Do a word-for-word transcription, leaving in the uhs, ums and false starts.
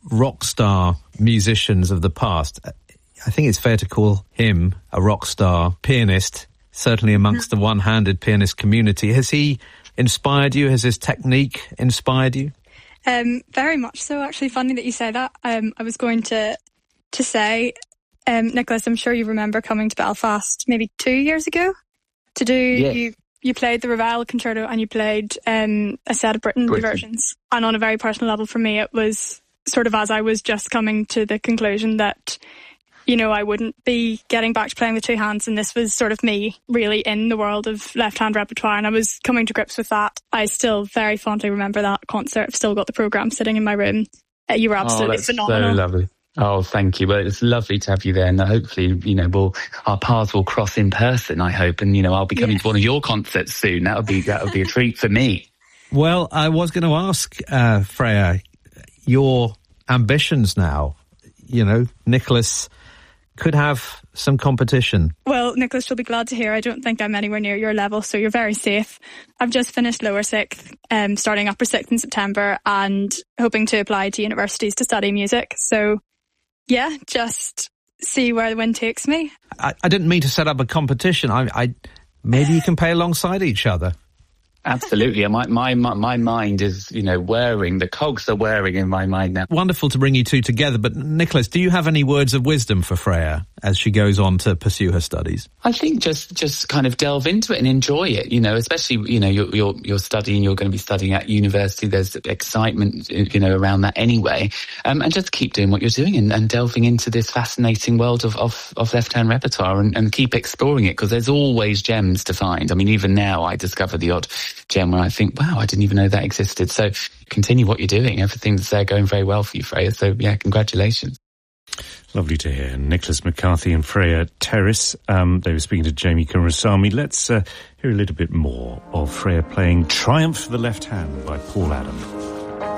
rock star musicians of the past, I think it's fair to call him a rock star pianist, certainly amongst the one-handed pianist community. Has he inspired you? Has his technique inspired you? Um, very much so, actually. Funny that you say that. Um, I was going to to say, um, Nicholas, I'm sure you remember coming to Belfast maybe two years ago to do... Yes. You, you played the Ravel Concerto and you played um, a set of Britain, Britain versions. And on a very personal level for me, it was sort of as I was just coming to the conclusion that, you know, I wouldn't be getting back to playing with two hands, and this was sort of me really in the world of left-hand repertoire, and I was coming to grips with that. I still very fondly remember that concert. I've still got the programme sitting in my room. Uh, you were absolutely oh, that's phenomenal. So lovely. Oh, thank you. Well, it's lovely to have you there, and hopefully, you know, we'll, our paths will cross in person, I hope, and, you know, I'll be coming yes. to one of your concerts soon. That would be, that would be a treat for me. Well, I was going to ask, uh, Freya, your ambitions now. You know, Nicholas could have some competition. Well, Nicholas, you'll be glad to hear I don't think I'm anywhere near your level, so you're very safe. I've just finished lower sixth, um, starting upper sixth in September, and hoping to apply to universities to study music. So, yeah, just see where the wind takes me. I, I didn't mean to set up a competition. I, I maybe you can play alongside each other. Absolutely. My, my, my mind is, you know, whirring. The cogs are whirring in my mind now. Wonderful to bring you two together. But Nicholas, do you have any words of wisdom for Freya as she goes on to pursue her studies? I think just, just kind of delve into it and enjoy it, you know, especially, you know, you're, you're, you're studying, you're going to be studying at university. There's excitement, you know, around that anyway. Um, and just keep doing what you're doing and, and delving into this fascinating world of, of, of left-hand repertoire and, and keep exploring it, because there's always gems to find. I mean, even now I discover the odd gem where I think, wow, I didn't even know that existed. So continue what you're doing. Everything's uh, going very well for you, Freya. So yeah, congratulations. Lovely to hear. Nicholas McCarthy and Freya Terrace. Um, they were speaking to Jamie Kurasami. Let's uh, hear a little bit more of Freya playing Triumph for the Left Hand by Paul Adam.